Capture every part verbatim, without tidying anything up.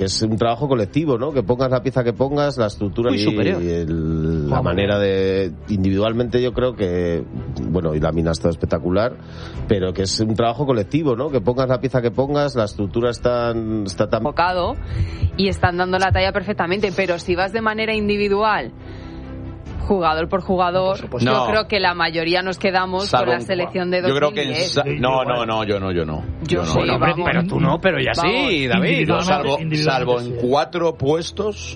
que es un trabajo colectivo, ¿no? Que pongas la pieza que pongas, la estructura y, y el, la manera de... Individualmente yo creo que, bueno, y la mina está espectacular, pero que es un trabajo colectivo, ¿no? Que pongas la pieza que pongas, la estructura está, está tan... enfocado y están dando la talla perfectamente, pero si vas de manera individual, jugador por jugador, por yo no. creo que la mayoría nos quedamos Salvo con la selección de dos mil diez. Yo creo que sa- no, no, no, yo no, yo no. Yo, yo sí, no, vamos. Pero tú no, pero ya Vamos. sí, David. No, salvo, salvo en cuatro puestos,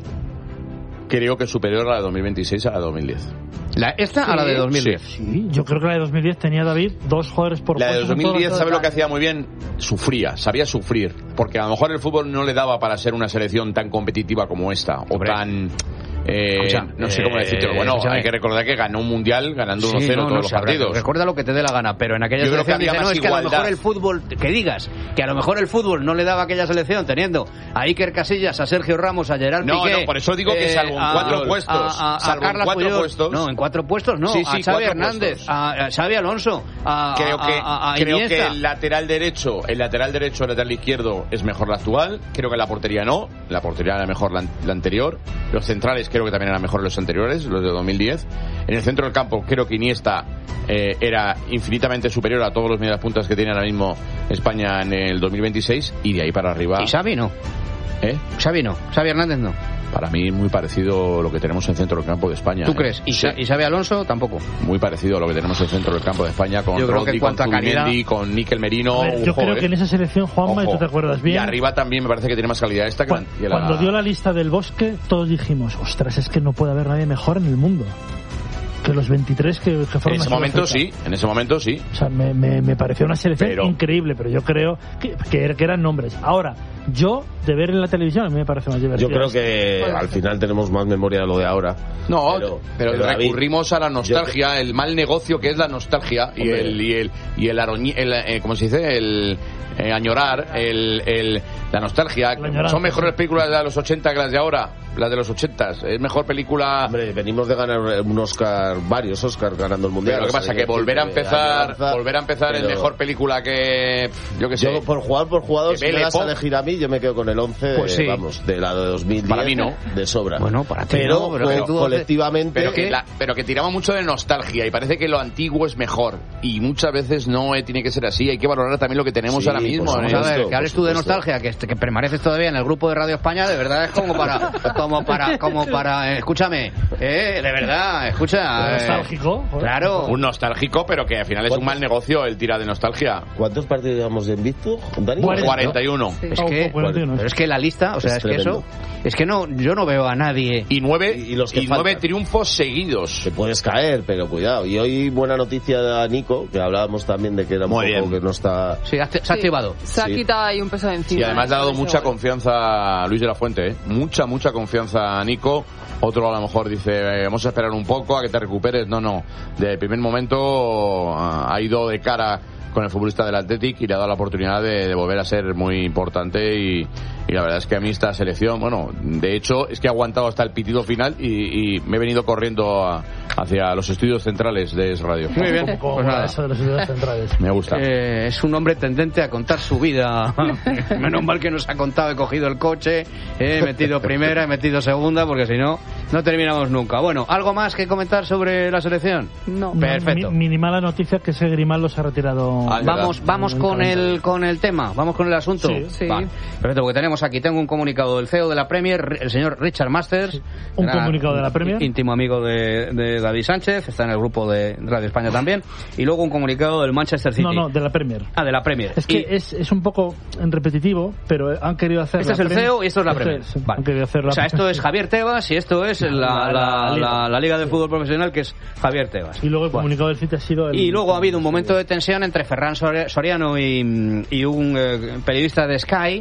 creo que superior a la de dos mil veintiséis a la de dos mil diez. La, ¿Esta sí. a la de dos mil diez? Sí. sí, yo creo que la de dos mil diez tenía, David, dos jugadores por La de puesto dos mil diez, ¿sabe lo que hace? hacía muy bien? Sufría, sabía sufrir. Porque a lo mejor el fútbol no le daba para ser una selección tan competitiva como esta. O Hombre. tan... Eh, Escucha, no sé cómo eh, decirlo. Bueno, escúchame. hay que recordar que ganó un mundial ganando Sí, uno cero no, todos no, los sabrá, partidos. Recuerda lo que te dé la gana, pero en aquella Yo creo que selección había dice, no, más es que a lo igualdad. mejor el fútbol, que digas, que a lo mejor el fútbol no le daba a aquella selección teniendo a Iker Casillas, a Sergio Ramos, a Gerard No, Piqué. no, por eso digo que salvo en a- cuatro a- puestos, a, a, a salvo en Carla cuatro Puyol. puestos. No, en cuatro puestos no, Sí, sí, a Xavi cuatro Hernández, puestos. a, a Xavi Alonso, a, Creo que, a, a, a creo Iniesta. que el lateral derecho, el lateral derecho, el lateral izquierdo es mejor la actual. Creo que la portería no, la portería era mejor la, la anterior. Los centrales creo que también eran mejor los anteriores, los de dos mil diez. En el centro del campo creo que Iniesta eh, era infinitamente superior a todos los mediapuntas que tiene ahora mismo España en el dos mil veintiséis, y de ahí para arriba. Y Xavi no. ¿Eh? Xavi no, Xavi Hernández no. Para mí muy parecido a lo que tenemos en el centro del campo de España. ¿Tú ¿eh? crees? ¿Y, Sí. y Xavi Alonso tampoco? Muy parecido a lo que tenemos en el centro del campo de España con Yo creo que Rodri, en con cuanto a calidad- Zubimendi, con Níquel Merino. A ver, yo ojo, creo eh. que en esa selección, Juanma, y Ojo. tú te acuerdas bien. Y arriba también me parece que tiene más calidad esta que Cu- la, que la- Cuando dio la lista del Bosque, todos dijimos, ostras, es que no puede haber nadie mejor en el mundo que los veintitrés que, que fueron En ese a momento Sudáfrica. sí, en ese momento sí. O sea, me, me, me pareció una selección Pero- increíble, pero yo creo que, que, que eran nombres. Ahora, yo, de ver en la televisión, a mí me parece más divertido. Yo creo que al final tenemos más memoria de lo de ahora. No, Pero- pero, pero, David, recurrimos a la nostalgia, el mal negocio que es la nostalgia y Hombre. el y el y el, aroñi, el eh, ¿cómo se dice? El eh, añorar, el, el la nostalgia. La añoranza, Son mejores sí. películas de los ochenta que las de ahora, las de los ochenta. Es mejor película. Hombre, venimos de ganar un Oscar, varios Oscars ganando el Mundial. Pero lo que o sea, pasa que volver a que empezar, añoranza, volver a empezar en pero- mejor película que yo que sé. Yo, por jugar por jugador, Que si me Belle das a Époque. elegir a mí, yo me quedo con el once, Pues sí. vamos, de la de dos mil diez. Para mí no. De sobra. Bueno, para ti pero, no, pero que co- tú haces- colectivamente... Pero que, la- pero que tiramos mucho de nostalgia y parece que lo antiguo es mejor. Y muchas veces no eh, tiene que ser así. Hay que valorar también lo que tenemos Sí, ahora por mismo. supuesto. ¿eh? Vamos a ver, por que hables tú de supuesto. nostalgia, que, este- que permaneces todavía en el grupo de Radio España, de verdad es como para, como para, como para, eh, escúchame, eh, de verdad, escucha. eh, nostálgico. joder. Claro. Un nostálgico, pero que al final es un mal negocio el tirar de nostalgia. ¿Cuántos partidos llevamos en Invictus, Dani? Cuarenta. cuarenta y uno. Sí. Es Oh, que, oh, cuarenta y uno. pero es que la lista, o sea, Es es, que eso, tremendo. es que no, yo no veo a nadie. Y nueve, Y- y los que y nueve faltan. triunfos seguidos. Te puedes caer, pero cuidado. Y hoy buena noticia a Nico, que hablábamos también de que era un Muy poco bien. que no está... Sí, ha- se ha Sí. activado. Se ha Sí. quitado ahí un peso de encima. Y además le ha dado ese mucha gol. confianza a Luis de la Fuente, ¿eh? Mucha, mucha confianza a Nico. Otro a lo mejor dice, eh, vamos a esperar un poco a que te recuperes. No, no. De primer momento ah, ha ido de cara con el futbolista del Athletic y le ha dado la oportunidad de, de volver a ser muy importante y, y la verdad es que a mí esta selección, bueno, de hecho es que he aguantado hasta el pitido final y, y me he venido corriendo a- hacia los estudios centrales de Es Radio. Muy bien. Como- como Pues nada. eso de las ciudades centrales. Me gusta. Eh, es un hombre tendente a contar su vida. Menos mal que nos ha contado, he cogido el coche, he metido primera, he metido segunda, porque si no, no terminamos nunca. Bueno, ¿algo más que comentar sobre la selección? No. Perfecto. Mi- minimala noticia que ese Grimaldo se ha retirado. Ah, es Vamos, verdad. vamos con el con el tema, vamos con el asunto. Sí. Sí. Vale. Perfecto, porque tenemos aquí, tengo un comunicado del C E O de la Premier, el señor Richard Masters. Un Gran- comunicado de la Premier. Íntimo amigo de, de David Sánchez, está en el grupo de Radio España también. Y luego un comunicado del Manchester City. No, no, de la Premier. Ah, de la Premier. Es que Y- es, es un poco repetitivo, pero han querido hacer. Este la es el Premier- C E O y esto es la Esto Premier. es, Vale. Han querido hacer la- O sea, esto es Javier Tebas y esto es la, La- la, la la, Liga. la Liga de Fútbol Profesional, que es Javier Tebas. Y luego el Bueno. comunicado del City ha sido. El... Y luego ha habido un momento de tensión entre Ferran Sor- Soriano y, y un eh, periodista de Sky.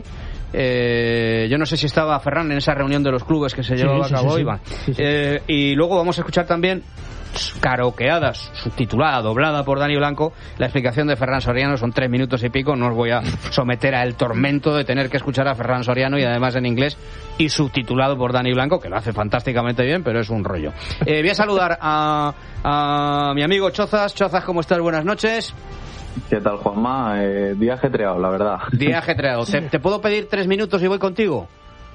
Eh, yo no sé si estaba Ferran en esa reunión de los clubes que se Sí, llevaba sí, a cabo, sí, sí. Iván. Sí, sí. Eh, y luego vamos a escuchar también, karaokeadas, subtitulada, doblada por Dani Blanco, la explicación de Ferran Soriano. Son tres minutos y pico, no os voy a someter al tormento de tener que escuchar a Ferran Soriano, y además en inglés y subtitulado por Dani Blanco, que lo hace fantásticamente bien, pero es un rollo. Eh, voy a saludar a, a mi amigo Chozas. Chozas, ¿cómo estás? Buenas noches. ¿Qué tal, Juanma? Eh, día ajetreado, la verdad. Día ajetreado. ¿Te, te puedo pedir tres minutos y voy contigo?